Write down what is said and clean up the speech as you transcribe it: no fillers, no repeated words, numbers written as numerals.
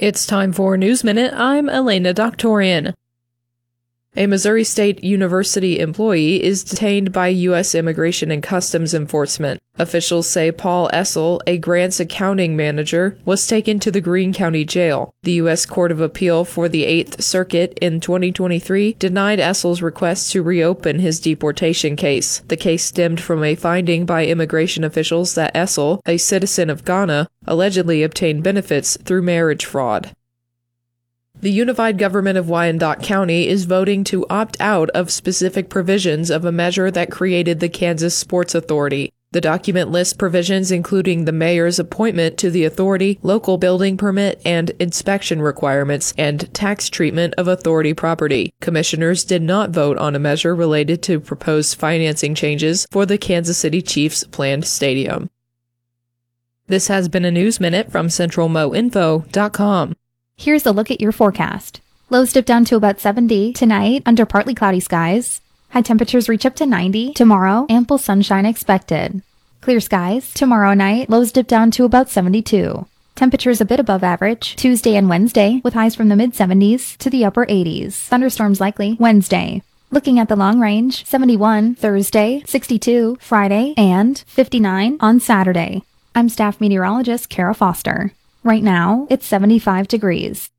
It's time for News Minute. I'm Elena Doctorian. A Missouri State University employee is detained by U.S. Immigration and Customs Enforcement. Officials say Paul Essel, a grants accounting manager, was taken to the Greene County Jail. The U.S. Court of Appeal for the 8th Circuit in 2023 denied Essel's request to reopen his deportation case. The case stemmed from a finding by immigration officials that Essel, a citizen of Ghana, allegedly obtained benefits through marriage fraud. The Unified Government of Wyandotte County is voting to opt out of specific provisions of a measure that created the Kansas Sports Authority. The document lists provisions including the mayor's appointment to the authority, local building permit and inspection requirements, and tax treatment of authority property. Commissioners did not vote on a measure related to proposed financing changes for the Kansas City Chiefs' planned stadium. This has been a News Minute from CentralMoInfo.com. Here's a look at your forecast. Lows dip down to about 70 tonight under partly cloudy skies. High temperatures reach up to 90 tomorrow. Ample sunshine expected. Clear skies tomorrow night. Lows dip down to about 72. Temperatures a bit above average Tuesday and Wednesday with highs from the mid-70s to the upper 80s. Thunderstorms likely Wednesday. Looking at the long range, 71 Thursday, 62 Friday, and 59 on Saturday. I'm staff meteorologist Kara Foster. Right now, it's 75 degrees.